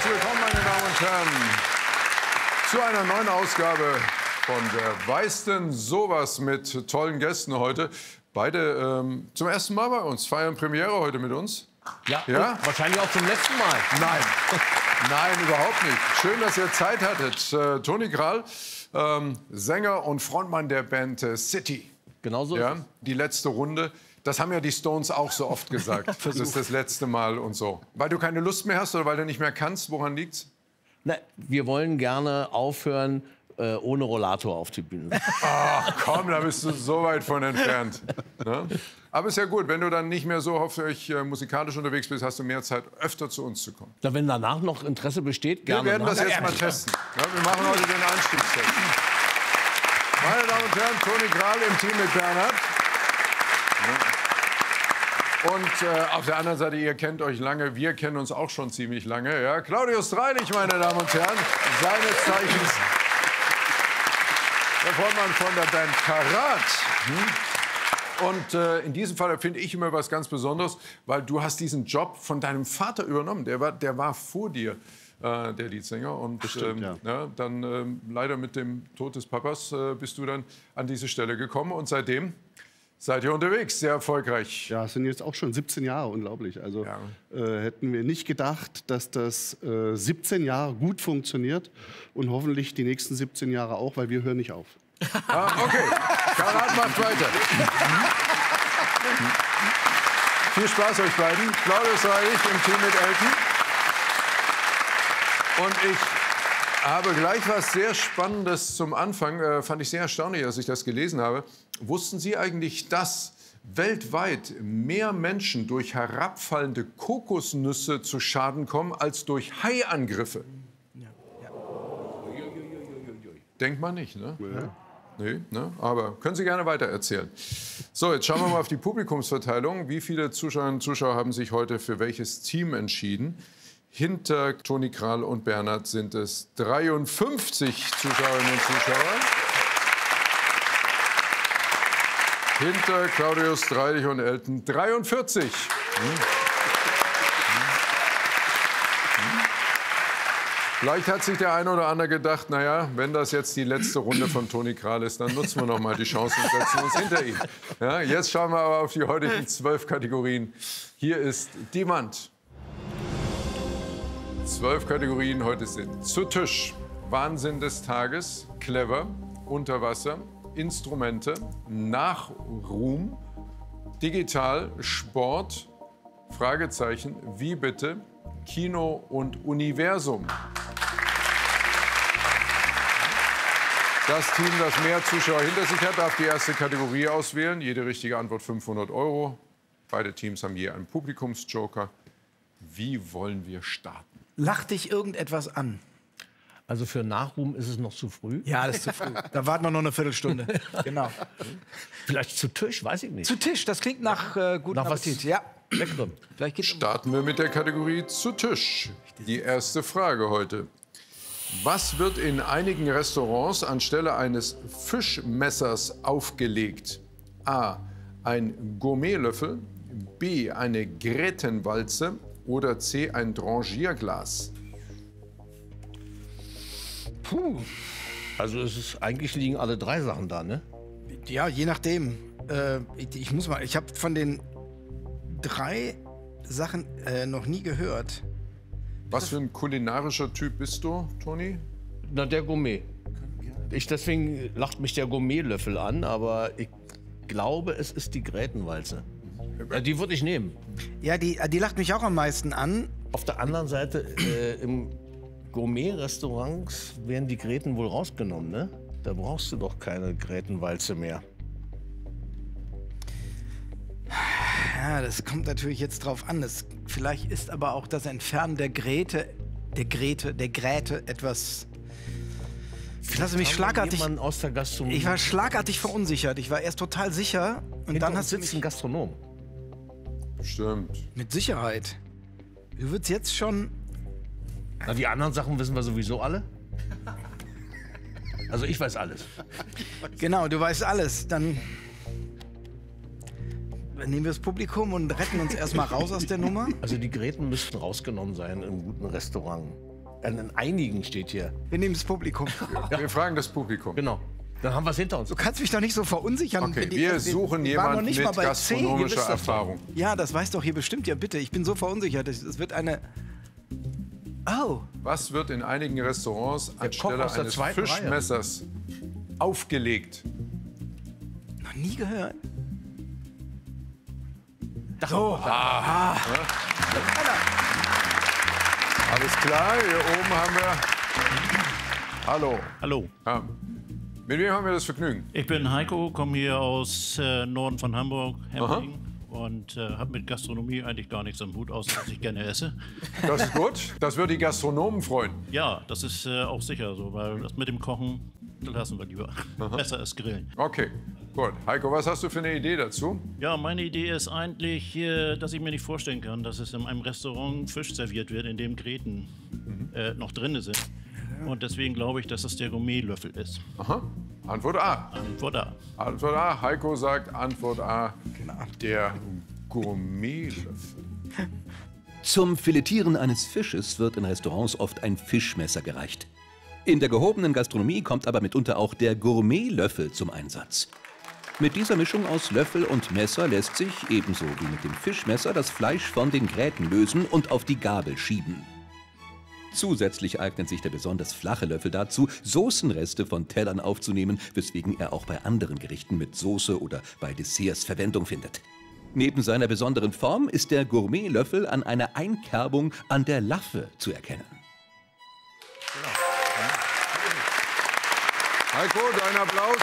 Herzlich willkommen, meine Damen und Herren, zu einer neuen Ausgabe von Wer weiß denn sowas mit tollen Gästen heute. Beide zum ersten Mal bei uns, feiern Premiere heute mit uns. Ja, Ja? wahrscheinlich auch zum letzten Mal. Nein, nein, überhaupt nicht. Schön, dass ihr Zeit hattet. Toni Kral, Sänger und Frontmann der Band City. Genau so. Ja, die letzte Runde. Das haben ja die Stones auch so oft gesagt. Das ist das letzte Mal und so. Weil du keine Lust mehr hast oder weil du nicht mehr kannst? Woran liegt's? Na, wir wollen gerne aufhören, ohne Rollator auf die Bühne. Ach komm, da bist du so weit von entfernt. Ne? Aber ist ja gut, wenn du dann nicht mehr so hoffentlich musikalisch unterwegs bist, hast du mehr Zeit, öfter zu uns zu kommen. Na, wenn danach noch Interesse besteht, gerne. Wir werden das jetzt mal testen. Ja, wir machen heute den Einstiegstest. Meine Damen und Herren, Toni Kral im Team mit Bernhard. Und auf der anderen Seite, ihr kennt euch lange, wir kennen uns auch schon ziemlich lange. Ja? Claudius Dreilich, meine Damen und Herren, seines Zeichens der Frontmann von der Band Karat. Und in diesem Fall finde ich immer was ganz Besonderes, weil du hast diesen Job von deinem Vater übernommen. Der war vor dir, der Leadsänger. Und Bestimmt, ja. dann leider mit dem Tod des Papas bist du dann an diese Stelle gekommen. Und seitdem seid ihr unterwegs, sehr erfolgreich. Ja, es sind jetzt auch schon 17 Jahre, unglaublich. Also Ja. hätten wir nicht gedacht, dass das 17 Jahre gut funktioniert und hoffentlich die nächsten 17 Jahre auch, weil wir hören nicht auf. Okay, Karat macht weiter. Viel Spaß euch beiden. Claudius Dreilich im Team mit Elton. Und ich habe gleich was sehr Spannendes zum Anfang. Fand ich sehr erstaunlich, als ich das gelesen habe. Wussten Sie eigentlich, dass weltweit mehr Menschen durch herabfallende Kokosnüsse zu Schaden kommen, als durch Haiangriffe? Denkt man nicht, ne? Ja. Nee, ne? Aber können Sie gerne weiter erzählen. So, jetzt schauen wir mal auf die Publikumsverteilung. Wie viele Zuschauerinnen und Zuschauer haben sich heute für welches Team entschieden? Hinter Toni Kral und Bernhard sind es 53 Zuschauerinnen und Zuschauer. Hinter Claudius Dreilich und Elton 43. Vielleicht hat sich der eine oder andere gedacht, naja, wenn das jetzt die letzte Runde von Toni Kral ist, dann nutzen wir noch mal die Chance und setzen uns hinter ihn. Ja, jetzt schauen wir aber auf die heutigen 12 Kategorien. Hier ist die Wand. 12 Kategorien heute sind zu Tisch, Wahnsinn des Tages, clever, unter Wasser, Instrumente, Nachruhm, digital, Sport, Fragezeichen, wie bitte, Kino und Universum. Das Team, das mehr Zuschauer hinter sich hat, darf die erste Kategorie auswählen. Jede richtige Antwort 500 €. Beide Teams haben je einen Publikumsjoker. Wie wollen wir starten? Lacht dich irgendetwas an? Also für Nachruhm ist es noch zu früh. Ja, das ist zu früh. Da warten wir noch eine Viertelstunde. Genau. Vielleicht zu Tisch, weiß ich nicht. Zu Tisch, das klingt nach guten Nach was Appetit. Ja. Leckerem. Vielleicht geht's Starten wir mit der Kategorie zu Tisch. Die erste Frage heute. Was wird in einigen Restaurants anstelle eines Fischmessers aufgelegt? A. Ein Gourmetlöffel, B. eine Grätenwalze oder C. ein Drangierglas? Puh. Also eigentlich liegen alle drei Sachen da, ne? Ja, je nachdem. Ich habe von den 3 Sachen noch nie gehört. Was für ein kulinarischer Typ bist du, Toni? Na, der Gourmet. Deswegen lacht mich der Gourmetlöffel an, aber ich glaube, es ist die Grätenwalze. Die würde ich nehmen. Ja, die lacht mich auch am meisten an. Auf der anderen Seite, im Gourmet-Restaurants werden die Gräten wohl rausgenommen, ne? Da brauchst du doch keine Grätenwalze mehr. Ja, das kommt natürlich jetzt drauf an. Vielleicht ist aber auch das Entfernen der Gräte etwas. Ich lasse mich schlagartig. Aus der Gastronomie. Ich war schlagartig verunsichert. Ich war erst total sicher und dann hast du sitzt mich ein Gastronom. Stimmt. mit Sicherheit. Du würdest jetzt schon. Na, die anderen Sachen wissen wir sowieso alle. Also ich weiß alles. Genau, du weißt alles. Dann nehmen wir das Publikum und retten uns erstmal raus aus der Nummer. Also die Gräten müssten rausgenommen sein im guten Restaurant. An einigen steht hier. Wir nehmen das Publikum. Wir fragen das Publikum. Genau. Dann haben wir es hinter uns. Du kannst mich doch nicht so verunsichern. Okay, wir suchen jemanden mit gastronomischer Erfahrung. Ja, das weiß doch hier bestimmt. Ja, bitte. Ich bin so verunsichert. Es wird eine... Oh. Was wird in einigen Restaurants anstelle aus der eines zweiten Fischmessers aufgelegt? Noch nie gehört. Alles klar, hier oben haben wir... Hallo. Hallo, Ja. Mit wem haben wir das Vergnügen? ich bin Heiko, komme hier aus Norden von Hamburg, Hemming, und habe mit Gastronomie eigentlich gar nichts am Hut, außer dass ich gerne esse. Das ist gut. Das wird die Gastronomen freuen. Ja, das ist auch sicher so, weil das mit dem Kochen lassen wir lieber. Besser als Grillen. Okay, gut. Heiko, was hast du für eine Idee dazu? Ja, meine Idee ist eigentlich, dass ich mir nicht vorstellen kann, dass es in einem Restaurant Fisch serviert wird, in dem Gräten noch drin sind. Und deswegen glaube ich, dass es der Gourmetlöffel ist. Aha. Antwort A. Antwort A. Antwort A. Heiko sagt Antwort A. Der Gourmetlöffel. Zum Filetieren eines Fisches wird in Restaurants oft ein Fischmesser gereicht. In der gehobenen Gastronomie kommt aber mitunter auch der Gourmetlöffel zum Einsatz. Mit dieser Mischung aus Löffel und Messer lässt sich, ebenso wie mit dem Fischmesser, das Fleisch von den Gräten lösen und auf die Gabel schieben. Zusätzlich eignet sich der besonders flache Löffel dazu, Soßenreste von Tellern aufzunehmen, weswegen er auch bei anderen Gerichten mit Soße oder bei Desserts Verwendung findet. Neben seiner besonderen Form ist der Gourmetlöffel an einer Einkerbung an der Laffe zu erkennen. Heiko, dein Applaus.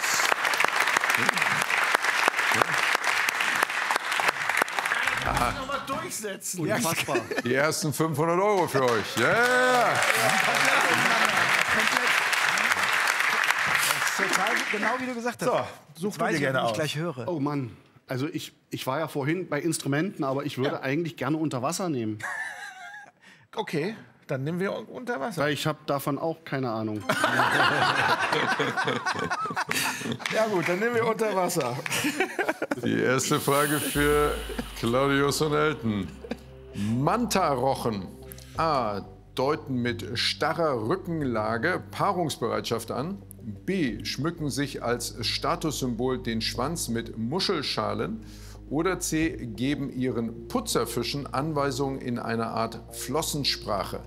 Nochmal durchsetzen. Unfassbar. Die ersten 500 € für euch. Yeah! Total genau wie du gesagt hast. So, such Weiß dir ich, gerne wenn ich aus. gleich höre. Oh Mann. Also ich war ja vorhin bei Instrumenten, aber ich würde eigentlich gerne unter Wasser nehmen. Okay, dann nehmen wir unter Wasser. Weil ich habe davon auch keine Ahnung. Ja gut, dann nehmen wir unter Wasser. Die erste Frage für Claudius und Elton. Mantarochen. A. Deuten mit starrer Rückenlage Paarungsbereitschaft an. B. Schmücken sich als Statussymbol den Schwanz mit Muschelschalen. Oder C. Geben ihren Putzerfischen Anweisungen in einer Art Flossensprache.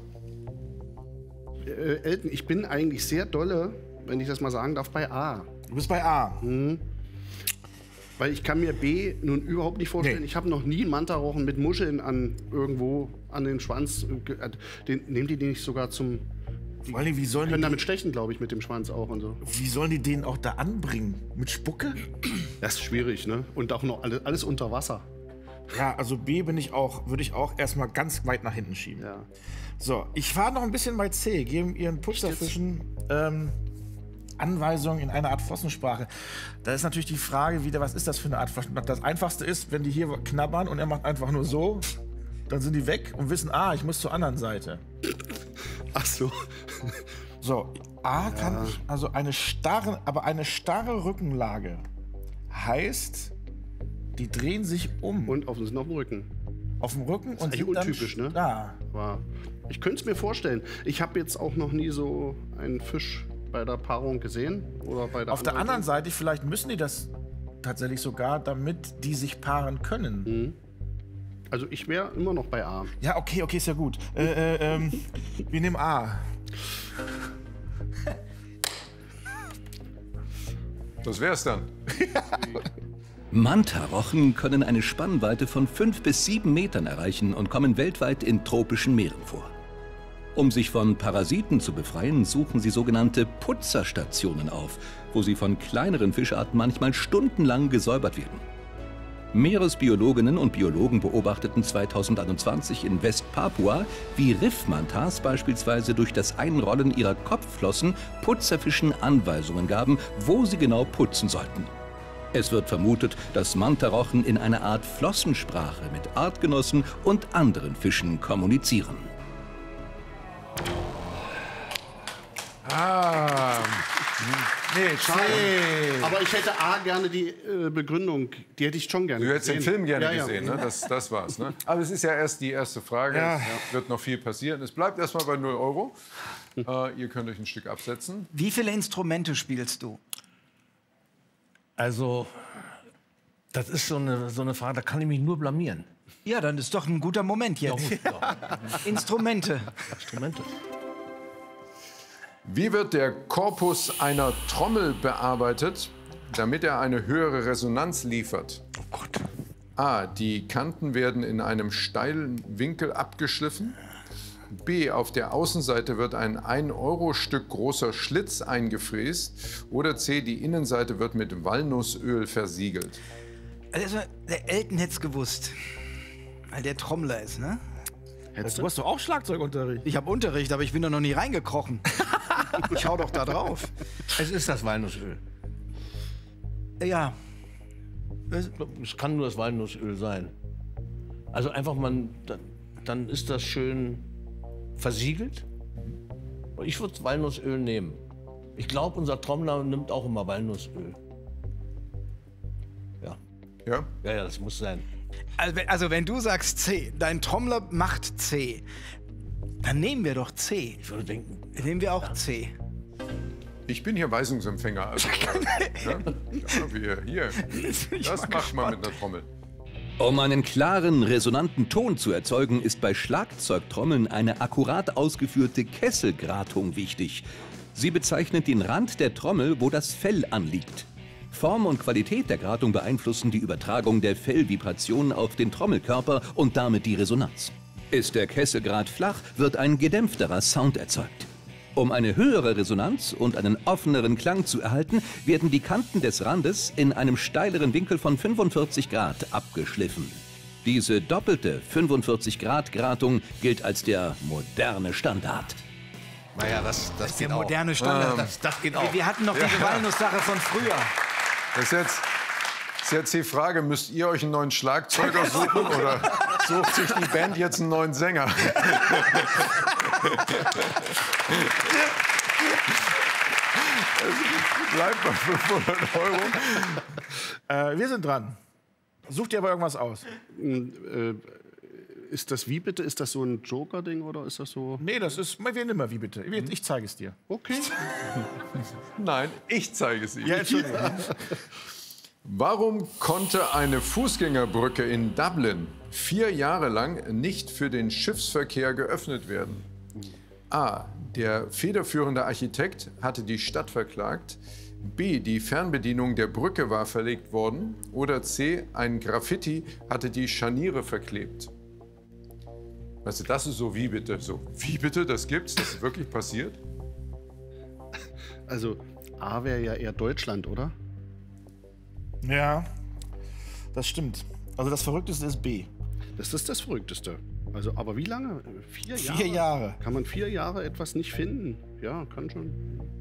Elton, ich bin eigentlich sehr dolle, wenn ich das mal sagen darf, bei A. Du bist bei A. Weil ich kann mir B nun überhaupt nicht vorstellen. Nee. Ich habe noch nie einen Mantarochen mit Muscheln irgendwo an den Schwanz. Nehmen die den nicht sogar zum... Vor allem, wie sollen Können die, damit stechen, glaube ich, mit dem Schwanz auch und so. wie sollen die den auch da anbringen? Mit Spucke? Das ist schwierig, ne? Und auch noch alles unter Wasser. Ja, also B würde ich auch erstmal ganz weit nach hinten schieben. Ja. So, ich fahre noch ein bisschen bei C. Geben ihren Putzerfischen Anweisungen in einer Art Flossensprache. Da ist natürlich die Frage wieder, was ist das für eine Art Flossensprache? Das Einfachste ist, wenn die hier knabbern und er macht einfach nur so, dann sind die weg und wissen, ich muss zur anderen Seite. Ach so. So, A kann also eine starre Rückenlage heißt, die drehen sich um Und sind auf dem Rücken. auf dem Rücken und eigentlich sind dann untypisch, ne? da. Aber ich könnte es mir vorstellen. Ich habe jetzt auch noch nie so einen Fisch bei der Paarung gesehen. Oder bei der Auf der anderen Seite, vielleicht müssen die das tatsächlich sogar, damit die sich paaren können. Also ich wäre immer noch bei A. Ja, okay, ist ja gut. Wir nehmen A. Das wär's dann. Mantarochen können eine Spannweite von 5 bis 7 Metern erreichen und kommen weltweit in tropischen Meeren vor. Um sich von Parasiten zu befreien, suchen sie sogenannte Putzerstationen auf, wo sie von kleineren Fischarten manchmal stundenlang gesäubert werden. Meeresbiologinnen und Biologen beobachteten 2021 in Westpapua, wie Riffmantas beispielsweise durch das Einrollen ihrer Kopfflossen Putzerfischen Anweisungen gaben, wo sie genau putzen sollten. Es wird vermutet, dass Mantarochen in einer Art Flossensprache mit Artgenossen und anderen Fischen kommunizieren. Nee, schade. Aber ich hätte A gerne die Begründung, die hätte ich schon gerne Du hättest den Film gerne Ja, ja. gesehen, ne? Das war's. Ne? Aber es ist ja erst die erste Frage. Ja. Es wird noch viel passieren. Es bleibt erstmal bei 0 Euro. Ihr könnt euch ein Stück absetzen. Wie viele Instrumente spielst du? Also, das ist so eine Frage, da kann ich mich nur blamieren. Ja, dann ist doch ein guter Moment jetzt. Instrumente. Instrumente. Wie wird der Korpus einer Trommel bearbeitet, damit er eine höhere Resonanz liefert? Oh Gott. A. Die Kanten werden in einem steilen Winkel abgeschliffen. B. Auf der Außenseite wird ein 1-Euro-Stück großer Schlitz eingefräst. Oder C. Die Innenseite wird mit Walnussöl versiegelt. Also, der Elton hätte es gewusst. Weil der Trommler ist, ne? Du hast doch auch Schlagzeugunterricht. Ich habe Unterricht, aber ich bin da noch nie reingekrochen. Ich hau doch da drauf. Es ist das Walnussöl. Ja. Es kann nur das Walnussöl sein. Also einfach dann ist das schön versiegelt. Und ich würde Walnussöl nehmen. Ich glaube, unser Trommler nimmt auch immer Walnussöl. Ja. Ja? Ja, das muss sein. Also wenn du sagst C, dein Trommler macht C, dann nehmen wir doch C. Ich würde denken, Nehmen wir auch C. Ich bin hier Weisungsempfänger. Also, hier. Das macht man mit einer Trommel. Um einen klaren, resonanten Ton zu erzeugen, ist bei Schlagzeugtrommeln eine akkurat ausgeführte Kesselgratung wichtig. Sie bezeichnet den Rand der Trommel, wo das Fell anliegt. Form und Qualität der Gratung beeinflussen die Übertragung der Fellvibration auf den Trommelkörper und damit die Resonanz. Ist der Kesselgrat flach, wird ein gedämpfterer Sound erzeugt. Um eine höhere Resonanz und einen offeneren Klang zu erhalten, werden die Kanten des Randes in einem steileren Winkel von 45 Grad abgeschliffen. Diese doppelte 45-Grad-Gratung gilt als der moderne Standard. naja, das Der geht auch. moderne Standard. Das geht auch. Wir hatten noch diese Walnusssache von früher. Das ist jetzt die Frage, müsst ihr euch einen neuen Schlagzeuger suchen oder sucht sich die Band jetzt einen neuen Sänger? Bleibt bei 500 Euro. Wir sind dran. Such dir aber irgendwas aus. Ist das wie bitte? Ist das so ein Joker-Ding oder ist das so? Nee, das ist. Wir nehmen mal wie bitte. Ich zeige es dir. Okay. Nein, ich zeige es Ihnen. Ja, Entschuldigung. Warum konnte eine Fußgängerbrücke in Dublin 4 Jahre lang nicht für den Schiffsverkehr geöffnet werden? A. Der federführende Architekt hatte die Stadt verklagt. B. Die Fernbedienung der Brücke war verlegt worden. Oder C. Ein Graffiti hatte die Scharniere verklebt. Weißt du, das ist so wie bitte. So, wie bitte? Das gibt's? Das ist wirklich passiert? Also A wäre ja eher Deutschland, oder? Ja, das stimmt. Also das Verrückteste ist B. Das ist das Verrückteste. Also, aber wie lange? 4 Jahre? 4 Jahre. Kann man 4 Jahre etwas nicht finden? Ja, kann schon.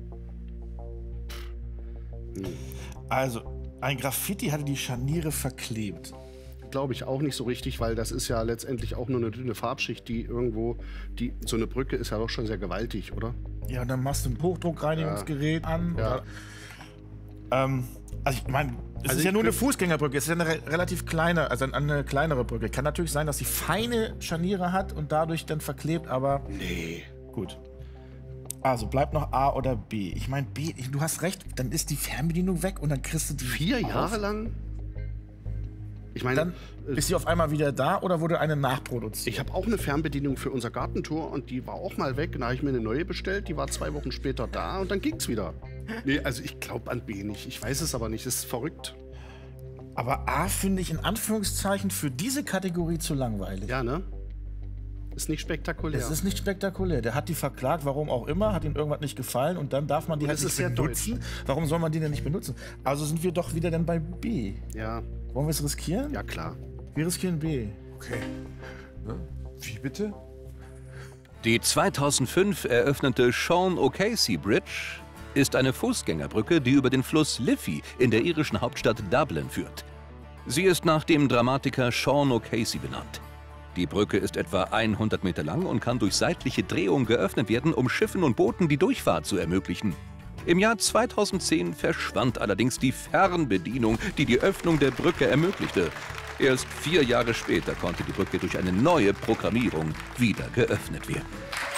Also, ein Graffiti hatte die Scharniere verklebt. Glaube ich auch nicht so richtig, weil das ist ja letztendlich auch nur eine dünne Farbschicht, die irgendwo, so eine Brücke ist ja doch schon sehr gewaltig, oder? Ja, und dann machst du ein Hochdruckreinigungsgerät an. Ja. Oder, also ich meine, es ist ja nur eine Fußgängerbrücke, es ist ja eine relativ kleine, also eine kleinere Brücke. Kann natürlich sein, dass sie feine Scharniere hat und dadurch dann verklebt, aber Nee. gut. Also bleibt noch A oder B. Ich meine, B, du hast recht, dann ist die Fernbedienung weg und dann kriegst du die 4 Jahre lang? Ich meine, Dann ist sie auf einmal wieder da oder wurde eine nachproduziert? ich habe auch eine Fernbedienung für unser Gartentor und die war auch mal weg. Da habe ich mir eine neue bestellt, die war 2 Wochen später da und dann ging's wieder. Nee, also ich glaube an B nicht. Ich weiß es aber nicht. Das ist verrückt. Aber A finde ich in Anführungszeichen für diese Kategorie zu langweilig. Ja, ne? Ist nicht spektakulär. Es ist nicht spektakulär. Der hat die verklagt, warum auch immer, hat ihm irgendwas nicht gefallen und dann darf man die Und halt es nicht ist sehr benutzen. Warum soll man die denn nicht benutzen? Also sind wir doch wieder dann bei B. Ja, Wollen wir es riskieren? ja klar. Wir riskieren B. Okay. Wie bitte? Die 2005 eröffnete Sean O'Casey Bridge ist eine Fußgängerbrücke, die über den Fluss Liffey in der irischen Hauptstadt Dublin führt. Sie ist nach dem Dramatiker Sean O'Casey benannt. Die Brücke ist etwa 100 Meter lang und kann durch seitliche Drehung geöffnet werden, um Schiffen und Booten die Durchfahrt zu ermöglichen. Im Jahr 2010 verschwand allerdings die Fernbedienung, die die Öffnung der Brücke ermöglichte. Erst 4 Jahre später konnte die Brücke durch eine neue Programmierung wieder geöffnet werden.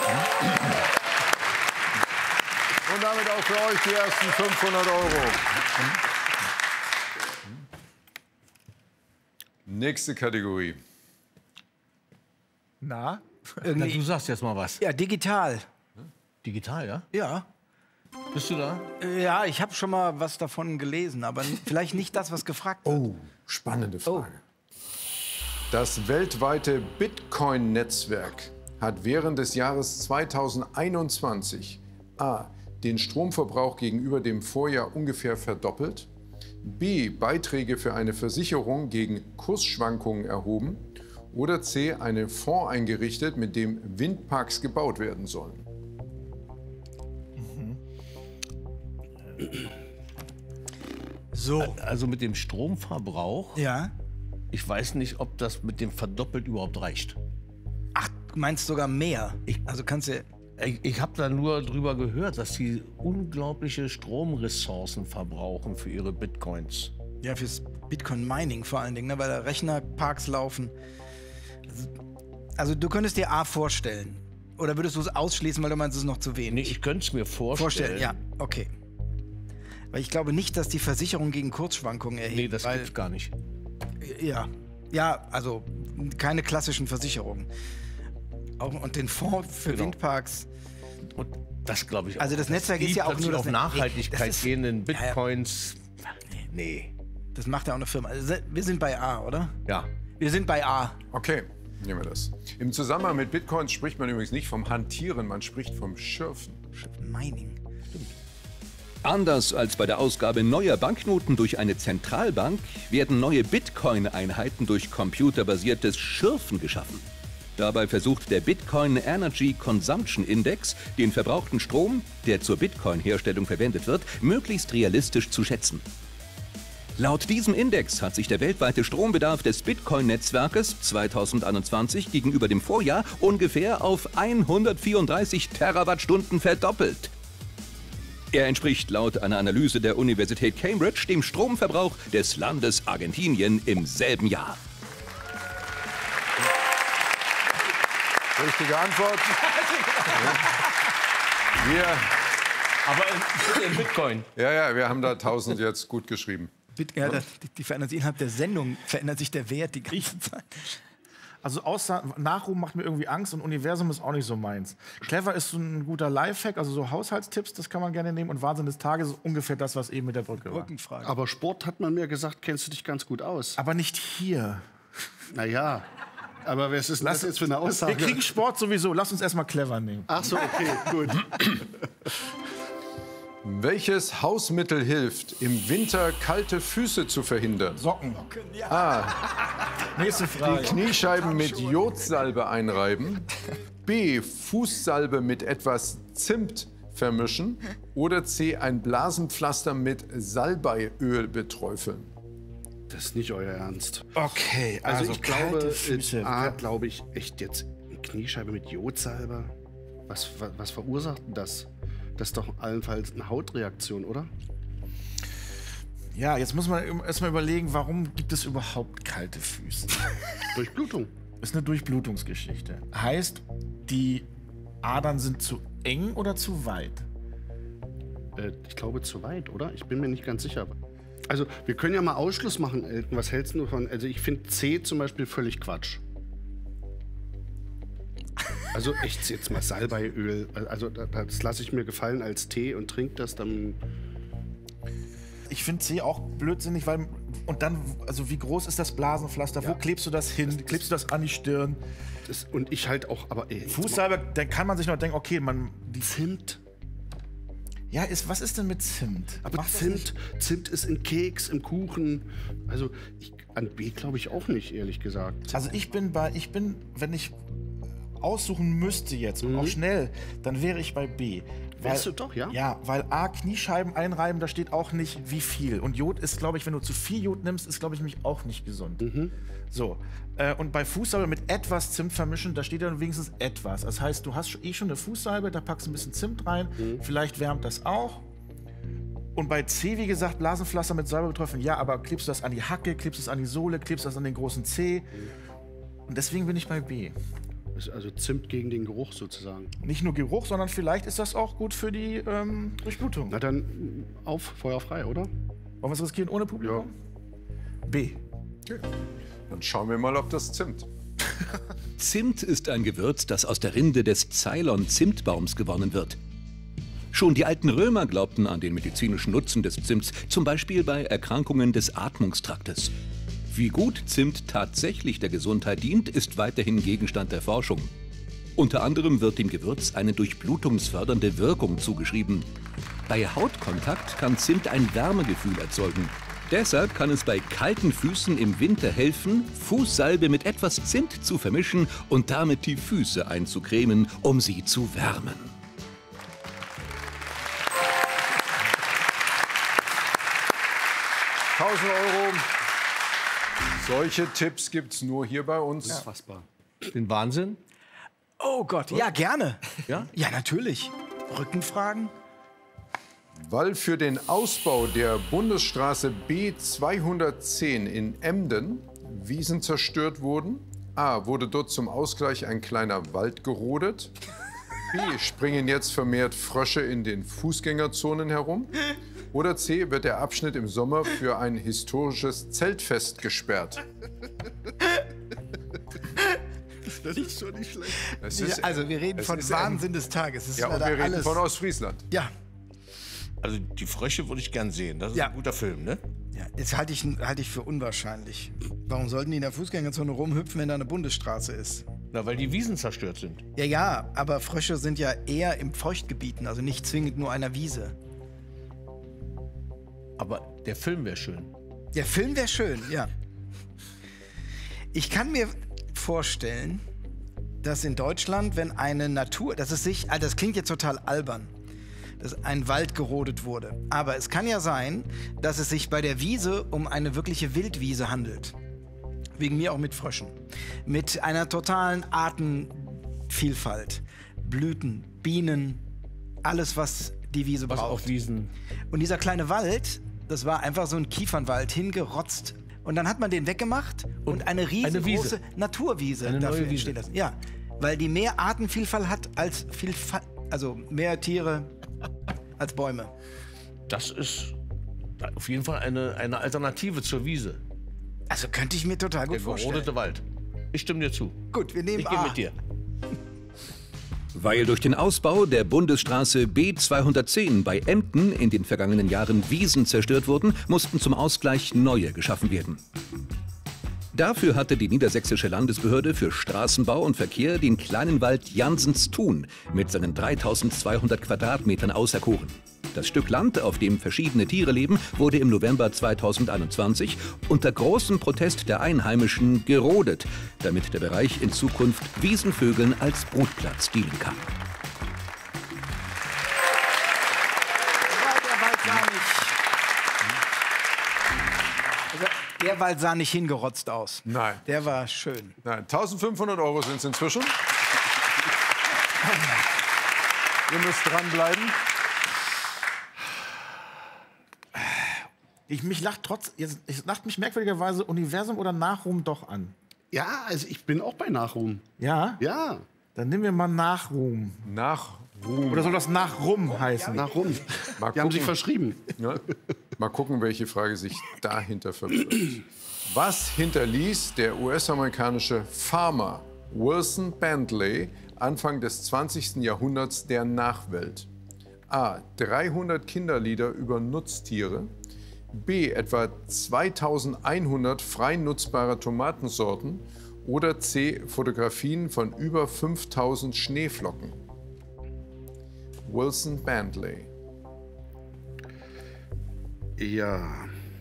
Und damit auch für euch die ersten 500 €. Nächste Kategorie. Na? Na, du sagst jetzt mal was. Ja, digital. Digital, ja? Ja. Bist du da? Ja, ich habe schon mal was davon gelesen, aber vielleicht nicht das, was gefragt wird. Oh, spannende Frage. Das weltweite Bitcoin-Netzwerk hat während des Jahres 2021 a. den Stromverbrauch gegenüber dem Vorjahr ungefähr verdoppelt, b. Beiträge für eine Versicherung gegen Kursschwankungen erhoben oder c. einen Fonds eingerichtet, mit dem Windparks gebaut werden sollen. So. Also mit dem Stromverbrauch, Ja. ich weiß nicht, ob das mit dem verdoppelt überhaupt reicht. Ach, du meinst sogar mehr. Also kannst du. Ich habe da nur drüber gehört, dass sie unglaubliche Stromressourcen verbrauchen für ihre Bitcoins. Ja, fürs Bitcoin-Mining vor allen Dingen, ne, weil da Rechnerparks laufen. Also du könntest dir A vorstellen. Oder würdest du es ausschließen, weil du meinst, es ist noch zu wenig? Nee, ich könnte es mir vorstellen. Ja, okay. Weil ich glaube nicht, dass die Versicherung gegen Kursschwankungen erhebt. Nee, das weil, gibt's gar nicht. Ja. Ja, also keine klassischen Versicherungen. Auch, und den Fonds für Genau. Windparks. Und das glaube ich auch. Also das Netzwerk Die ist ja auch plötzlich nur das auf Net- Nachhaltigkeit das ist- gehenden Bitcoins. Nee. Das macht ja auch eine Firma. Also wir sind bei A, oder? Ja. Wir sind bei A. Okay, nehmen wir das. Im Zusammenhang mit Bitcoins spricht man übrigens nicht vom Hantieren, man spricht vom Schürfen. Mining. Anders als bei der Ausgabe neuer Banknoten durch eine Zentralbank werden neue Bitcoin-Einheiten durch computerbasiertes Schürfen geschaffen. Dabei versucht der Bitcoin Energy Consumption Index, den verbrauchten Strom, der zur Bitcoin-Herstellung verwendet wird, möglichst realistisch zu schätzen. Laut diesem Index hat sich der weltweite Strombedarf des Bitcoin-Netzwerkes 2021 gegenüber dem Vorjahr ungefähr auf 134 Terawattstunden verdoppelt. Er entspricht laut einer Analyse der Universität Cambridge dem Stromverbrauch des Landes Argentinien im selben Jahr. Richtige Antwort. Wir, Aber in Bitcoin. ja, wir haben da 1000 jetzt gut geschrieben. Ja, die verändert sich innerhalb der Sendung, verändert sich der Wert die ganze Zeit. Also Nachruhm macht mir irgendwie Angst und Universum ist auch nicht so meins. Clever ist so ein guter Lifehack, also so Haushaltstipps, das kann man gerne nehmen. Und Wahnsinn des Tages ist ungefähr das, was eben mit der Brücke war. Rückenfrage. Aber Sport hat man mir gesagt, kennst du dich ganz gut aus. Aber nicht hier. Naja, aber was ist denn das jetzt für eine Aussage? Wir kriegen Sport sowieso, lass uns erstmal clever nehmen. Ach so, okay, gut. Welches Hausmittel hilft, im Winter kalte Füße zu verhindern? Socken. A. Nächste Frage. Die Kniescheiben mit Jodsalbe einreiben. B. Fußsalbe mit etwas Zimt vermischen. Oder C. Ein Blasenpflaster mit Salbeiöl beträufeln. Das ist nicht euer Ernst. Okay, Also ich kalte glaube, Füße. A, glaube ich, echt jetzt eine Kniescheibe mit Jodsalbe. Was verursacht denn das? Das ist doch allenfalls eine Hautreaktion, oder? Ja, jetzt muss man erstmal überlegen, warum gibt es überhaupt kalte Füße? Durchblutung. Ist eine Durchblutungsgeschichte. Heißt, die Adern sind zu eng oder zu weit? Ich glaube zu weit, oder? Ich bin mir nicht ganz sicher. Also, wir können ja mal Ausschluss machen, Elton. Was hältst du von? Also, ich finde C zum Beispiel völlig Quatsch. Also, echt jetzt mal Salbeiöl. Also, das lasse ich mir gefallen als Tee und trinke das dann. Ich finde C auch blödsinnig, weil. Und dann, also wie groß ist das Blasenpflaster? Wo klebst du das hin? Klebst du das an die Stirn? Und ich halt auch, aber ey. Fußsalbe, dann kann man sich noch denken, okay, die Zimt. Ja, was ist denn mit Zimt? Aber Macht das Zimt ist in Keks, im Kuchen. Also, an B glaube ich auch nicht, ehrlich gesagt. Also ich bin, wenn ich aussuchen müsste jetzt und auch schnell, dann wäre ich bei B. Wärst du doch, ja? Ja, weil A, Kniescheiben einreiben, da steht auch nicht, wie viel. Und Jod ist, glaube ich, wenn du zu viel Jod nimmst, ist, glaube ich, nämlich auch nicht gesund. So. Und bei Fußsalbe mit etwas Zimt vermischen, da steht dann wenigstens etwas. Das heißt, du hast schon eine Fußsalbe, da packst du ein bisschen Zimt rein, vielleicht wärmt das auch. Und bei C, wie gesagt, Blasenpflaster mit Salbe betroffen. Ja, aber klebst du das an die Hacke, klebst du das an die Sohle, klebst du das an den großen C? Und deswegen bin ich bei B. Das ist also Zimt gegen den Geruch sozusagen. Nicht nur Geruch, sondern vielleicht ist das auch gut für die Durchblutung. Na dann auf, Feuer frei, oder? Wollen wir es riskieren ohne Publikum? B. Dann schauen wir mal, ob das Zimt. Zimt ist ein Gewürz, das aus der Rinde des Ceylon-Zimtbaums gewonnen wird. Schon die alten Römer glaubten an den medizinischen Nutzen des Zimts, zum Beispiel bei Erkrankungen des Atmungstraktes. Wie gut Zimt tatsächlich der Gesundheit dient, ist weiterhin Gegenstand der Forschung. Unter anderem wird dem Gewürz eine durchblutungsfördernde Wirkung zugeschrieben. Bei Hautkontakt kann Zimt ein Wärmegefühl erzeugen. Deshalb kann es bei kalten Füßen im Winter helfen, Fußsalbe mit etwas Zimt zu vermischen und damit die Füße einzucremen, um sie zu wärmen. €1000. Solche Tipps gibt es nur hier bei uns. Unfassbar. Den Wahnsinn? Oh Gott, ja, gerne. Ja? Ja, natürlich. Rückenfragen? Weil für den Ausbau der Bundesstraße B210 in Emden Wiesen zerstört wurden. A. Wurde dort zum Ausgleich ein kleiner Wald gerodet. B. Springen jetzt vermehrt Frösche in den Fußgängerzonen herum. Oder C. Wird der Abschnitt im Sommer für ein historisches Zeltfest gesperrt. Das ist schon nicht schlecht. Also wir reden von Wahnsinn des Tages. Es ist Ja, und leider wir reden alles. von Ostfriesland. Ja, Also die Frösche würde ich gern sehen. Das ist Ja. ein guter Film, ne? ja, das halte ich für unwahrscheinlich. Warum sollten die in der Fußgängerzone rumhüpfen, wenn da eine Bundesstraße ist? Na, weil die Wiesen zerstört sind. Ja, ja, aber Frösche sind ja eher im Feuchtgebieten, also nicht zwingend nur einer Wiese. Aber der Film wäre schön. Der Film wäre schön, ja. Ich kann mir vorstellen, dass in Deutschland, wenn eine Natur, das klingt jetzt total albern, dass ein Wald gerodet wurde. Aber es kann ja sein, dass es sich bei der Wiese um eine wirkliche Wildwiese handelt. Wegen mir auch mit Fröschen. Mit einer totalen Artenvielfalt. Blüten, Bienen, alles, was die Wiese Was braucht. auf Wiesen. Und dieser kleine Wald, das war einfach so ein Kiefernwald, hingerotzt. Und dann hat man den weggemacht und eine riesengroße Wiese. Naturwiese Eine dafür neue Wiese. entsteht das. Ja, weil die mehr Artenvielfalt hat als also mehr Tiere als Bäume. Das ist auf jeden Fall eine Alternative zur Wiese. Also könnte ich mir total gut Der vorstellen. gerodete Wald. Ich stimme dir zu. Gut, wir nehmen Ich gehe A. mit dir. Weil durch den Ausbau der Bundesstraße B210 bei Emden in den vergangenen Jahren Wiesen zerstört wurden, mussten zum Ausgleich neue geschaffen werden. Dafür hatte die Niedersächsische Landesbehörde für Straßenbau und Verkehr den kleinen Wald Jansenstun mit seinen 3200 Quadratmetern auserkoren. Das Stück Land, auf dem verschiedene Tiere leben, wurde im November 2021 unter großem Protest der Einheimischen gerodet, damit der Bereich in Zukunft Wiesenvögeln als Brutplatz dienen kann. Der Wald sah nicht hingerotzt aus. Nein. Der war schön. Nein, 1500 € sind es inzwischen. Ihr müsst dranbleiben. Mich lacht mich merkwürdigerweise Universum oder Nachruhm doch an. Ja, also ich bin auch bei Nachruhm. Ja? Ja, Dann nehmen wir mal Nachruhm. Nach Ruhm. Oder soll das Nachrum heißen? Nachruhm. Mal Die haben sich gucken. verschrieben. Ja, mal gucken, welche Frage sich dahinter verbirgt. Was hinterließ der US-amerikanische Farmer Wilson Bentley Anfang des 20. Jahrhunderts der Nachwelt? A. 300 Kinderlieder über Nutztiere. B. Etwa 2100 frei nutzbare Tomatensorten. Oder C. Fotografien von über 5000 Schneeflocken. Wilson Bentley. Ja.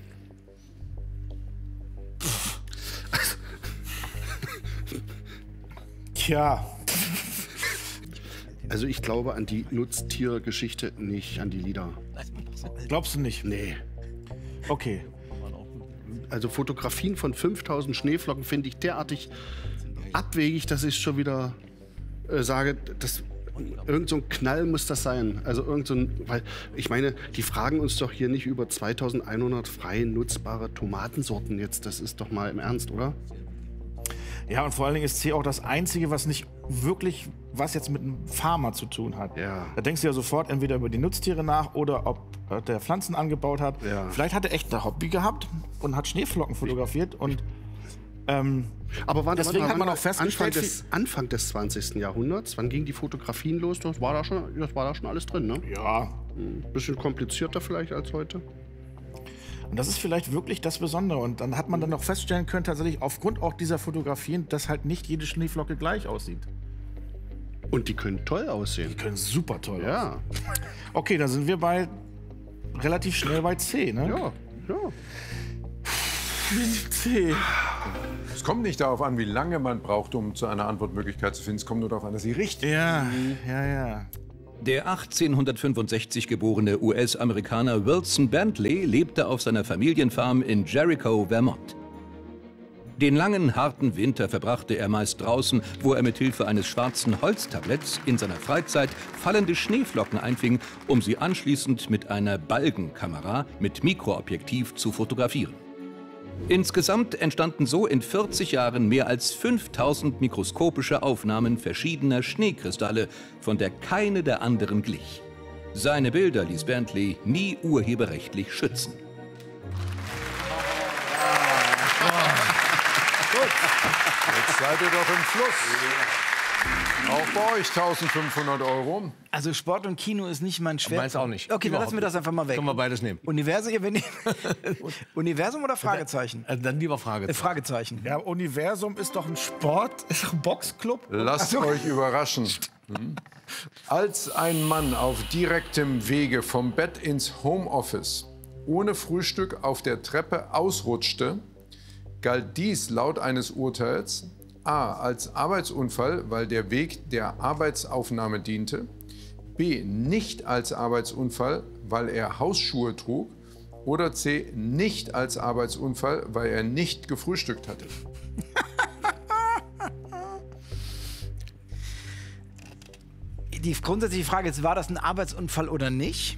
Tja. Also ich glaube an die Nutztiergeschichte, nicht an die Lieder. Glaubst du nicht? Nee. Okay. Also Fotografien von 5000 Schneeflocken finde ich derartig abwegig, dass ich schon wieder sage, das Irgend so ein Knall muss das sein. Also weil ich meine, die fragen uns doch hier nicht über 2100 frei nutzbare Tomatensorten jetzt. Das ist doch mal im Ernst, oder? Ja, und vor allen Dingen ist C auch das Einzige, was nicht wirklich was jetzt mit einem Farmer zu tun hat. Ja. Da denkst du ja sofort entweder über die Nutztiere nach oder ob der Pflanzen angebaut hat. Ja. Vielleicht hat er echt ein Hobby gehabt und hat Schneeflocken fotografiert und Aber deswegen hat man auch festgestellt, Anfang des 20. Jahrhunderts, wann gingen die Fotografien los? Das war da schon alles drin, ne? ja, Ein bisschen komplizierter vielleicht als heute. und das ist vielleicht wirklich das Besondere. Und dann hat man dann noch feststellen können, tatsächlich aufgrund auch dieser Fotografien, dass halt nicht jede Schneeflocke gleich aussieht. Und die können toll aussehen. Die können super toll aussehen. Ja, Okay, dann sind wir relativ schnell bei C, ne? ja, ja. C. Es kommt nicht darauf an, wie lange man braucht, um zu einer Antwortmöglichkeit zu finden. Es kommt nur darauf an, dass sie richtig. Ja, ja. Der 1865 geborene US-Amerikaner Wilson Bentley lebte auf seiner Familienfarm in Jericho, Vermont. Den langen, harten Winter verbrachte er meist draußen, wo er mit Hilfe eines schwarzen Holztabletts in seiner Freizeit fallende Schneeflocken einfing, um sie anschließend mit einer Balgenkamera mit Mikroobjektiv zu fotografieren. Insgesamt entstanden so in 40 Jahren mehr als 5000 mikroskopische Aufnahmen verschiedener Schneekristalle, von der keine der anderen glich. Seine Bilder ließ Bentley nie urheberrechtlich schützen. Jetzt seid ihr doch im Fluss. Auch bei euch 1500 €. Also Sport und Kino ist nicht mein Schwerpunkt. Meins auch nicht. Okay, dann lassen wir das einfach mal weg. Können wir beides nehmen. Universum oder Fragezeichen? Dann lieber Fragezeichen. Fragezeichen. Ja, Universum ist doch ein Sport, ist doch ein Boxclub. Lasst euch überraschen. Als ein Mann auf direktem Wege vom Bett ins Homeoffice ohne Frühstück auf der Treppe ausrutschte, galt dies laut eines Urteils a. als Arbeitsunfall, weil der Weg der Arbeitsaufnahme diente, b. nicht als Arbeitsunfall, weil er Hausschuhe trug, oder c. nicht als Arbeitsunfall, weil er nicht gefrühstückt hatte. Die grundsätzliche Frage ist, war das ein Arbeitsunfall oder nicht?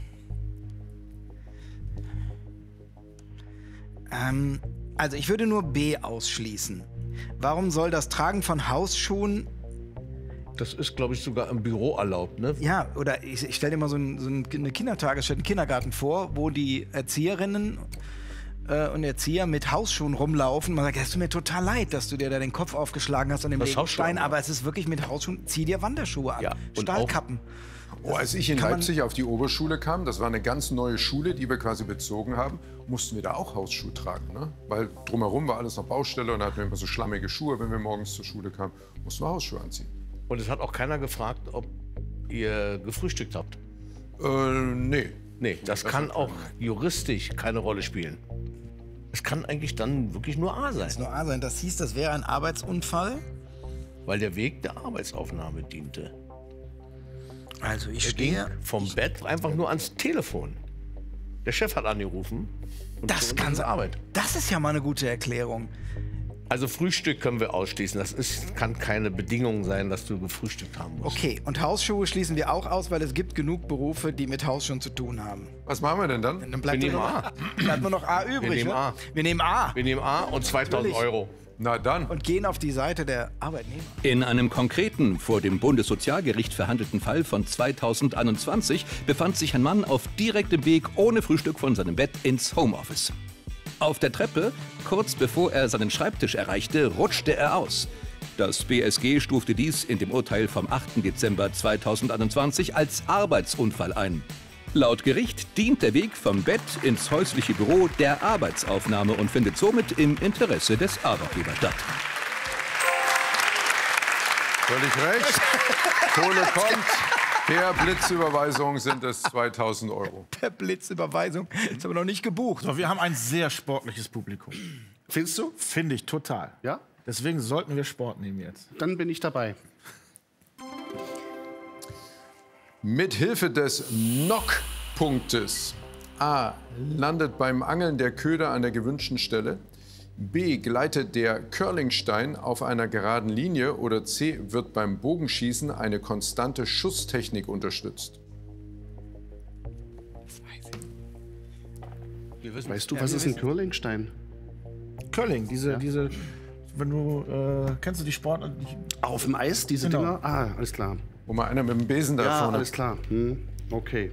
Also ich würde nur B ausschließen. Warum soll das Tragen von Hausschuhen... Das ist, glaube ich, sogar im Büro erlaubt, ne? Ja, oder ich stelle dir mal so eine Kindertagesstätte, einen Kindergarten vor, wo die Erzieherinnen und Erzieher mit Hausschuhen rumlaufen. Man sagt, es tut mir total leid, dass du dir da den Kopf aufgeschlagen hast an dem Legostein, aber es ist wirklich mit Hausschuhen, zieh dir Wanderschuhe an, Ja, und Stahlkappen. Oh, als ich in Leipzig auf die Oberschule kam, das war eine ganz neue Schule, die wir quasi bezogen haben, mussten wir da auch Hausschuhe tragen. Ne? Weil drumherum war alles noch Baustelle und da hatten wir immer so schlammige Schuhe, wenn wir morgens zur Schule kamen, mussten wir Hausschuhe anziehen. Und es hat auch keiner gefragt, ob ihr gefrühstückt habt. Nee. Nee, das kann auch juristisch keine Rolle spielen. Es kann eigentlich dann wirklich nur A sein, Das nur A sein. Das hieß, das wäre ein Arbeitsunfall. weil der Weg der Arbeitsaufnahme diente. Also ich Er ging stehe... vom Bett einfach nur ans Telefon. Der Chef hat angerufen. Und Das so kann ging sein. Arbeit. Das ist ja mal eine gute Erklärung. Also Frühstück können wir ausschließen. Kann keine Bedingung sein, dass du gefrühstückt haben musst. Okay, und Hausschuhe schließen wir auch aus, weil es gibt genug Berufe, die mit Hausschuhen zu tun haben. Was machen wir denn dann? Dann bleibt Wir nur nehmen noch, bleibt nur noch A übrig. nehmen ne? A. Wir nehmen A. Wir nehmen A und 2000 Natürlich. Euro. Na dann. Und gehen auf die Seite der Arbeitnehmer. In einem konkreten, vor dem Bundessozialgericht verhandelten Fall von 2021 befand sich ein Mann auf direktem Weg ohne Frühstück von seinem Bett ins Homeoffice. Auf der Treppe, kurz bevor er seinen Schreibtisch erreichte, rutschte er aus. Das BSG stufte dies in dem Urteil vom 8. Dezember 2021 als Arbeitsunfall ein. Laut Gericht dient der Weg vom Bett ins häusliche Büro der Arbeitsaufnahme und findet somit im Interesse des Arbeitgebers statt. Völlig recht. Kohle kommt. Per Blitzüberweisung sind es 2000 Euro. Per Blitzüberweisung. Ist aber noch nicht gebucht. So, wir haben ein sehr sportliches Publikum. Findest du? Finde ich total. Ja? Deswegen sollten wir Sport nehmen jetzt. Dann bin ich dabei. Mit Hilfe des Knock-Punktes A landet beim Angeln der Köder an der gewünschten Stelle. B. Gleitet der Curlingstein auf einer geraden Linie? Oder C. Wird beim Bogenschießen eine konstante Schusstechnik unterstützt? Weißt du, was ist ein Curlingstein? Curling, diese, wenn du, kennst du die Sportart? Auf dem Eis, diese Genau. Dinger? Ah, alles klar. Wo mal einer mit dem Besen da Ja, vorne... alles klar. Okay.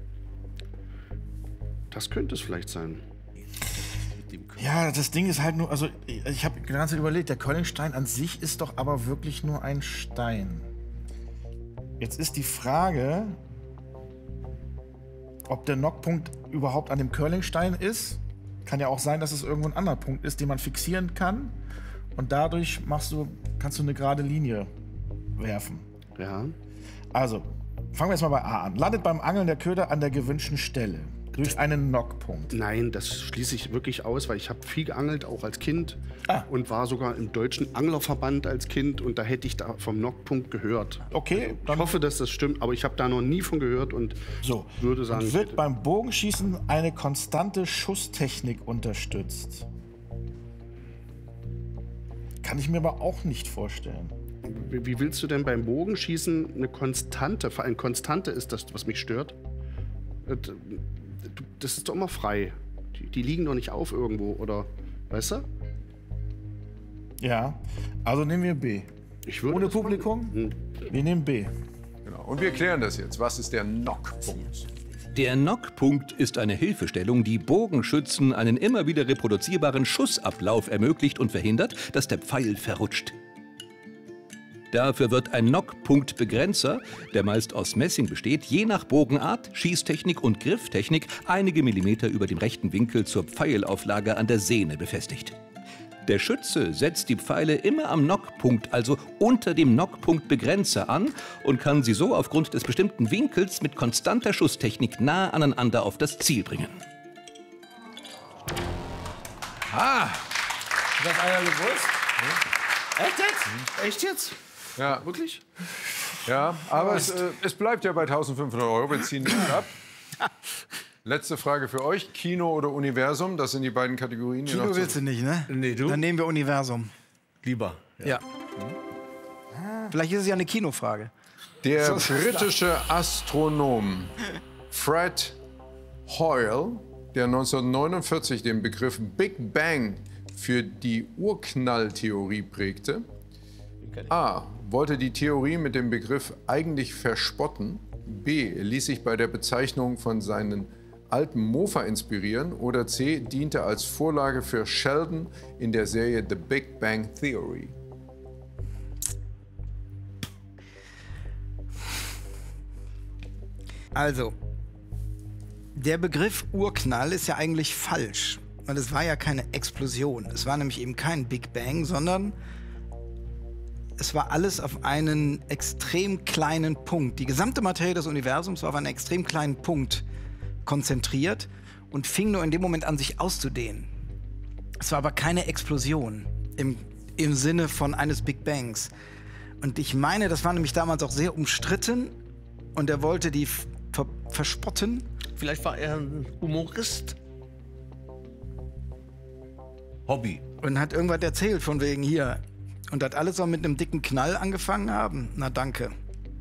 Das könnte es vielleicht sein. Ja, das Ding ist halt nur, also ich habe die ganze Zeit überlegt, der Curlingstein an sich ist doch aber wirklich nur ein Stein. Jetzt ist die Frage, ob der Knockpunkt überhaupt an dem Curlingstein ist. Kann ja auch sein, dass es irgendwo ein anderer Punkt ist, den man fixieren kann. Und dadurch kannst du eine gerade Linie werfen. Ja. Also, fangen wir jetzt mal bei A an. Landet beim Angeln der Köder an der gewünschten Stelle. Durch einen Knockpunkt. Nein, das schließe ich wirklich aus, weil ich habe viel geangelt, auch als Kind. Und war sogar im Deutschen Anglerverband als Kind. Und da hätte ich da vom Knockpunkt gehört. Okay, Ich hoffe, dass das stimmt, aber ich habe da noch nie von gehört und so. würde sagen... Und wird beim Bogenschießen eine konstante Schusstechnik unterstützt? Kann ich mir aber auch nicht vorstellen. Wie willst du denn beim Bogenschießen eine Konstante, vor allem Konstante ist das, was mich stört? Das ist doch immer frei. Die liegen doch nicht auf irgendwo, oder? Weißt du? Ja, also nehmen wir B. Ich würde Ohne das Publikum? Wir nehmen B. Genau. Und wir klären das jetzt. Was ist der Knockpunkt? Der Knockpunkt ist eine Hilfestellung, die Bogenschützen einen immer wieder reproduzierbaren Schussablauf ermöglicht und verhindert, dass der Pfeil verrutscht. Dafür wird ein Knockpunktbegrenzer, der meist aus Messing besteht, je nach Bogenart, Schießtechnik und Grifftechnik einige Millimeter über dem rechten Winkel zur Pfeilauflage an der Sehne befestigt. Der Schütze setzt die Pfeile immer am Knockpunkt, also unter dem Knockpunktbegrenzer an und kann sie so aufgrund des bestimmten Winkels mit konstanter Schusstechnik nah aneinander auf das Ziel bringen. Ah! Hat das einer gewusst? Echt jetzt? Echt jetzt? Ja, Wirklich? ja, aber es bleibt ja bei 1.500 €. Wir ziehen nicht ab. Letzte Frage für euch. Kino oder Universum? Das sind die beiden Kategorien. die noch Kino zu- willst du nicht, ne? Nee, du? Dann nehmen wir Universum. Lieber. Ja. Vielleicht ist es ja eine Kinofrage. Der britische Astronom Fred Hoyle, der 1949 den Begriff Big Bang für die Urknalltheorie prägte. A. Wollte die Theorie mit dem Begriff eigentlich verspotten. B. Ließ sich bei der Bezeichnung von seinen alten Mofa inspirieren. Oder C. Diente als Vorlage für Sheldon in der Serie The Big Bang Theory. Also, der Begriff Urknall ist ja eigentlich falsch. Weil es war ja keine Explosion. Es war nämlich eben kein Big Bang, sondern es war alles auf einen extrem kleinen Punkt. Die gesamte Materie des Universums war auf einen extrem kleinen Punkt konzentriert und fing nur in dem Moment an, sich auszudehnen. Es war aber keine Explosion im Sinne von eines Big Bangs. Und ich meine, das war nämlich damals auch sehr umstritten und er wollte die verspotten. Vielleicht war er ein Humorist. Hobby. Und hat irgendwas erzählt von wegen hier. Und das alles soll mit einem dicken Knall angefangen haben? Na danke.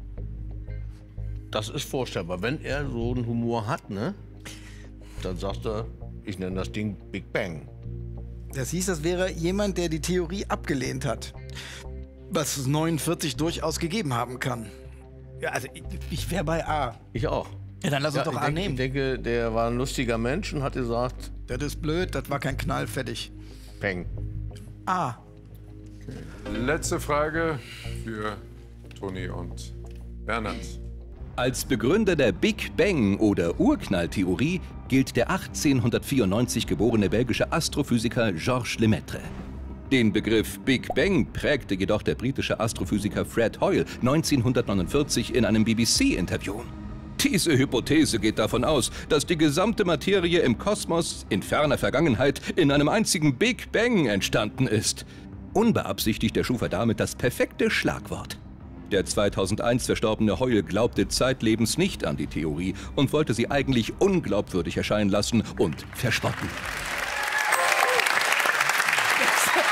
Das ist vorstellbar. Wenn er so einen Humor hat, ne? Dann sagt er, ich nenne das Ding Big Bang. Das hieß, das wäre jemand, der die Theorie abgelehnt hat. Was es 49 durchaus gegeben haben kann. Ja, also ich wäre bei A. Ich auch. Ja, dann lass uns doch ich A nehmen. denke, der war ein lustiger Mensch und hat gesagt, Das ist blöd, das war kein Knall, fertig. Bang. A. Letzte Frage für Toni und Bernhard. Als Begründer der Big Bang oder Urknalltheorie gilt der 1894 geborene belgische Astrophysiker Georges Lemaitre. Den Begriff Big Bang prägte jedoch der britische Astrophysiker Fred Hoyle 1949 in einem BBC-Interview. Diese Hypothese geht davon aus, dass die gesamte Materie im Kosmos in ferner Vergangenheit in einem einzigen Big Bang entstanden ist. Unbeabsichtigt erschuf er damit das perfekte Schlagwort. Der 2001 verstorbene Hoyle glaubte zeitlebens nicht an die Theorie und wollte sie eigentlich unglaubwürdig erscheinen lassen und verspotten.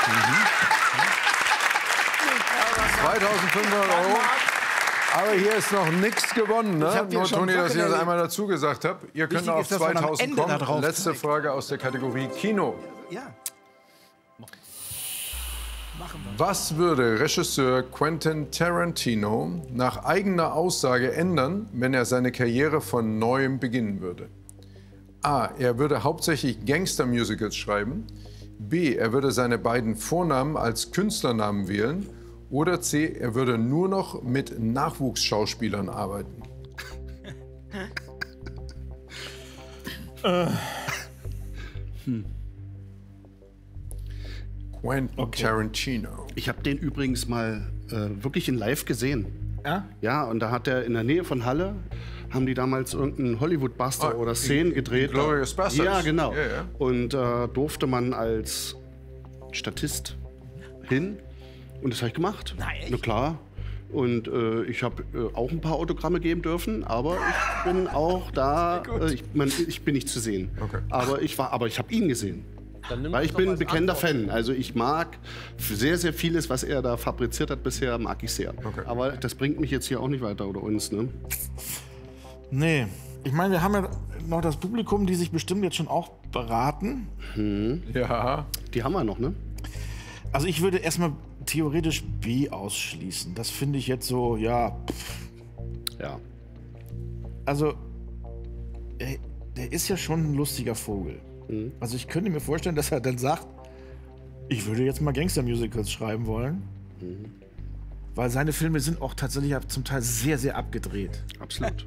2.500 Euro. Aber hier ist noch nichts gewonnen, ne? hab dir Nur, schon Toni, dass ich das vorgelegt. einmal dazu gesagt habe. Ihr könnt Wichtig auf ist, dass man am 2.000 Ende da kommen. drauf Letzte zeigt. Frage aus der Kategorie Kino. Ja. Was würde Regisseur Quentin Tarantino nach eigener Aussage ändern, wenn er seine Karriere von neuem beginnen würde? A. Er würde hauptsächlich Gangster-Musicals schreiben. B. Er würde seine beiden Vornamen als Künstlernamen wählen. Oder C. Er würde nur noch mit Nachwuchsschauspielern arbeiten. Quentin Tarantino. Ich habe den übrigens mal wirklich in live gesehen. Ja? Ja, und da hat er in der Nähe von Halle, haben die damals irgendeinen Hollywood-Buster oder Szenen gedreht. Glorious Bastards. Ja, genau. Ja, ja. Und durfte man als Statist hin. Und das habe ich gemacht. Na, echt? Na klar. Und ich habe auch ein paar Autogramme geben dürfen, aber ich bin auch da. Ich bin nicht zu sehen. Okay. Aber ich habe ihn gesehen. Dann nimm Weil das ich doch bin ein als bekennender Antwort. Fan. Also ich mag sehr, sehr vieles, was er da fabriziert hat bisher, mag ich sehr. Okay. Aber das bringt mich jetzt hier auch nicht weiter oder uns, ne? Nee. Ich meine, wir haben ja noch das Publikum, die sich bestimmt jetzt schon auch beraten. Ja. Die haben wir noch, ne? Also ich würde erstmal theoretisch B ausschließen. Das finde ich jetzt so, ja. Ja. Also, der ist ja schon ein lustiger Vogel. Also ich könnte mir vorstellen, dass er dann sagt, ich würde jetzt mal Gangster-Musicals schreiben wollen. Weil seine Filme sind auch tatsächlich zum Teil sehr, sehr abgedreht. Absolut.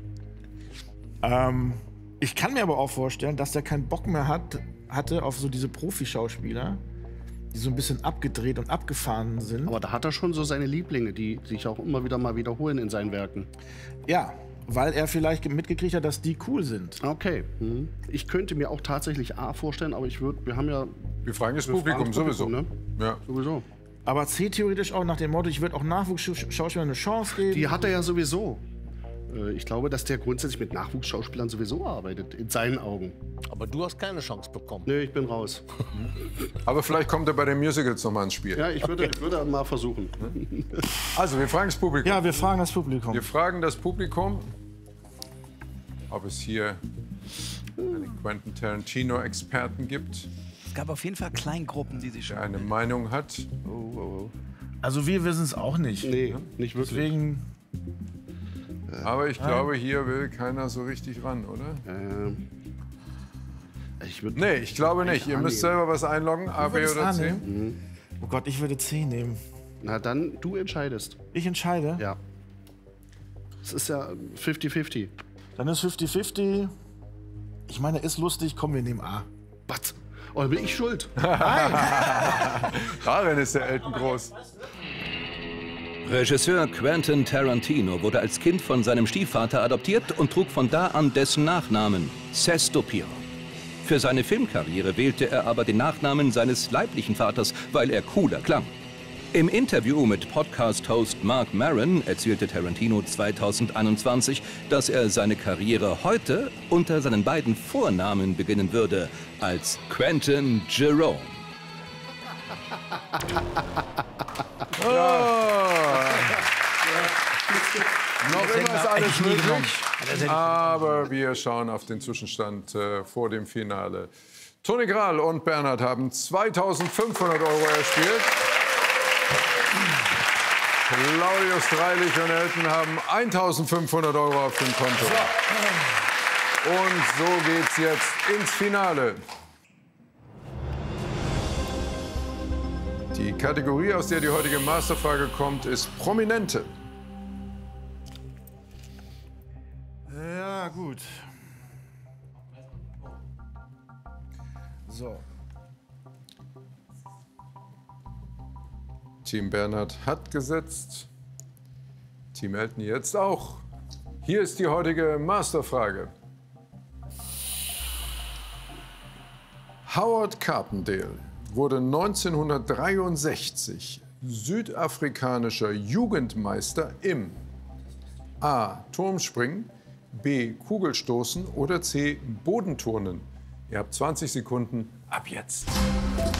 Ich kann mir aber auch vorstellen, dass der keinen Bock mehr hatte auf so diese Profischauspieler, die so ein bisschen abgedreht und abgefahren sind. Aber da hat er schon so seine Lieblinge, die sich auch immer wieder mal wiederholen in seinen Werken. Ja, weil er vielleicht mitgekriegt hat, dass die cool sind. Okay. Ich könnte mir auch tatsächlich A vorstellen, aber wir haben ja Wir fragen das wir fragen Publikum das sowieso. ne? Ja. Sowieso. Aber C theoretisch auch nach dem Motto, ich würde auch Nachwuchsschauspielern eine Chance geben. Die hat er ja sowieso. Ich glaube, dass der grundsätzlich mit Nachwuchsschauspielern sowieso arbeitet, in seinen Augen. Aber du hast keine Chance bekommen. Nee, ich bin raus. Aber vielleicht kommt er bei den Musicals noch mal ins Spiel. Ja, ich würde mal versuchen. Also, wir fragen das Publikum. Ja, wir fragen das Publikum. Wir fragen das Publikum, ob es hier einen Quentin Tarantino-Experten gibt, Es gab auf jeden Fall Kleingruppen, die sich schon. der eine Meinung hat. Also wir wissen es auch nicht. Nee, nicht wirklich. Deswegen, Aber ich glaube, hier will keiner so richtig ran, oder? Ich würde Nee, ich glaube nicht. Ihr müsst selber was einloggen, A, B würdest oder A C. nehmen? Oh Gott, ich würde C nehmen. Na dann, du entscheidest. Ich entscheide. Ja. Es ist ja 50-50. Dann ist 50-50. Ich meine, ist lustig. Komm, wir nehmen A. Was? Oder bin ich schuld? Darin ist der Elton groß. Regisseur Quentin Tarantino wurde als Kind von seinem Stiefvater adoptiert und trug von da an dessen Nachnamen, Sesto Piro. Für seine Filmkarriere wählte er aber den Nachnamen seines leiblichen Vaters, weil er cooler klang. Im Interview mit Podcast-Host Mark Maron erzählte Tarantino 2021, dass er seine Karriere heute unter seinen beiden Vornamen beginnen würde, als Quentin Jerome. Noch immer ist alles möglich, aber wir schauen auf den Zwischenstand vor dem Finale. Toni Grahl und Bernhard haben 2.500 Euro erspielt. Claudius Dreilich und Elton haben 1.500 Euro auf dem Konto. Und so geht's jetzt ins Finale. Die Kategorie, aus der die heutige Masterfrage kommt, ist Prominente. Ja, gut. So. Team Bernhard hat gesetzt. Team Elton jetzt auch. Hier ist die heutige Masterfrage. Howard Carpendale wurde 1963 südafrikanischer Jugendmeister im A. Turmspringen, B. Kugelstoßen oder C. Bodenturnen. Ihr habt 20 Sekunden ab jetzt.